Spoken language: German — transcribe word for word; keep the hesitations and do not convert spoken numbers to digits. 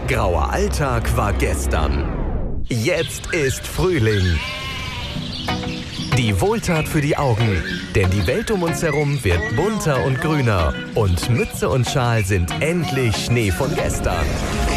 Grauer Alltag war gestern. Jetzt ist Frühling. Die Wohltat für die Augen. Denn die Welt um uns herum wird bunter und grüner. Und Mütze und Schal sind endlich Schnee von gestern.